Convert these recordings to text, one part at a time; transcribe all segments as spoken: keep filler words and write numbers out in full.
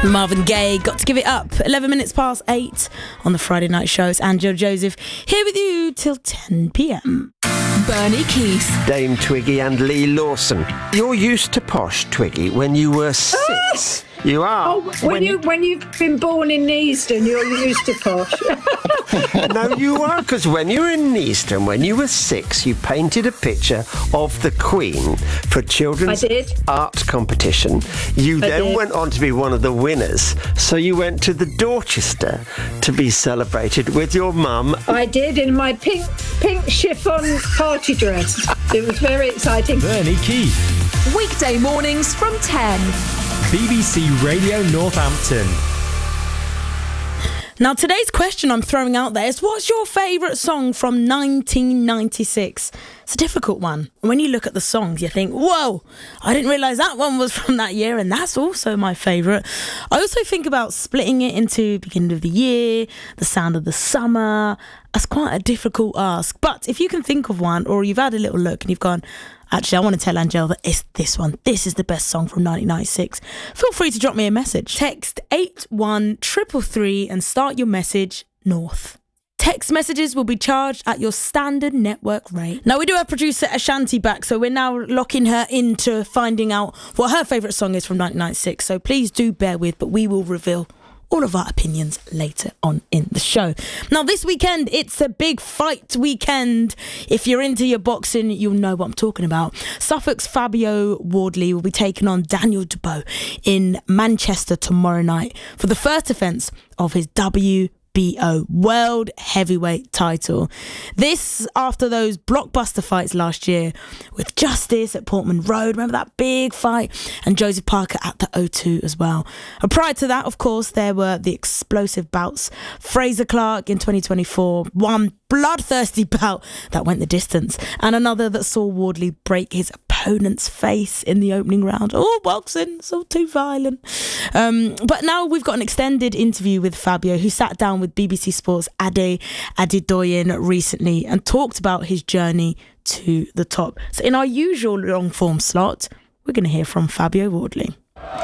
Marvin Gaye, Got to Give It Up. eleven minutes past eight on the Friday night show. It's Angela Joseph here with you till ten p.m. Bernie Keith, Dame Twiggy and Lee Lawson. You're used to posh, Twiggy, when you were six. You are. Oh, when, when you when you've been born in Neasden, you're used to posh. No, you are, because when you were in Neasden, when you were six, you painted a picture of the Queen for a children's I did. art competition. You I then did. went on to be one of the winners, so you went to the Dorchester to be celebrated with your mum. I did, in my pink pink chiffon party dress. It was very exciting. Bernie Keith, weekday mornings from ten. B B C Radio Northampton. Now, today's question I'm throwing out there is, what's your favourite song from nineteen ninety-six? It's a difficult one. When you look at the songs, you think, whoa, I didn't realise that one was from that year, and that's also my favourite. I also think about splitting it into beginning of the year, the sound of the summer. That's quite a difficult ask. But if you can think of one, or you've had a little look and you've gone, actually, I want to tell Angela that it's this one. This is the best song from nineteen ninety-six. Feel free to drop me a message. Text eight one three three three and start your message north. Text messages will be charged at your standard network rate. Now, we do have producer Ashanti back, so we're now locking her into finding out what her favourite song is from nineteen ninety-six. So please do bear with, but we will reveal all of our opinions later on in the show. Now, this weekend, it's a big fight weekend. If you're into your boxing, you'll know what I'm talking about. Suffolk's Fabio Wardley will be taking on Daniel Dubois in Manchester tomorrow night for the first defence of his W B O World Heavyweight title. This after those blockbuster fights last year with Justice at Portman Road. Remember that big fight? And Joseph Parker at the O two as well. And prior to that, of course, there were the explosive bouts. Fraser Clark in twenty twenty-four, one bloodthirsty bout that went the distance, and another that saw Wardley break his opponent's face in the opening round. Oh, boxing, it's all too violent. Um, but now we've got an extended interview with Fabio, who sat down with B B C Sports' Ade Adedoyin recently and talked about his journey to the top. So in our usual long form slot, we're going to hear from Fabio Wardley.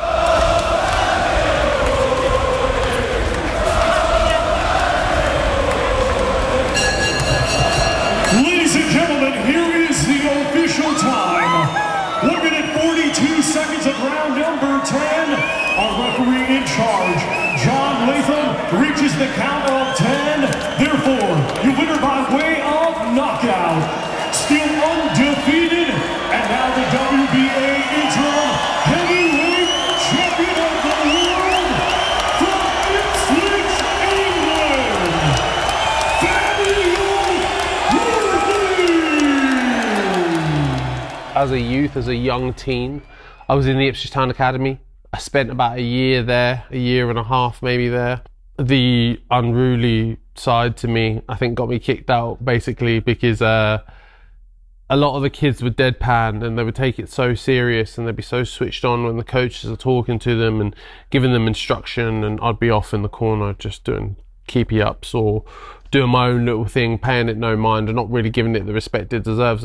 Ladies and gentlemen, here is the official time. one minute forty-two seconds of round number ten. Our referee in charge, John Latham, reaches the count of ten. Therefore, your winner by way of knockout, still undefeated, and now the W B A interim heavyweight champion of the world from Ipswich, England, Fabio Wardley. As a youth, as a young teen, I was in the Ipswich Town Academy. I spent about a year there, a year and a half maybe there. The unruly side to me, I think, got me kicked out basically because uh, a lot of the kids were deadpan and they would take it so serious and they'd be so switched on when the coaches are talking to them and giving them instruction, and I'd be off in the corner just doing keepy ups or doing my own little thing, paying it no mind and not really giving it the respect it deserves.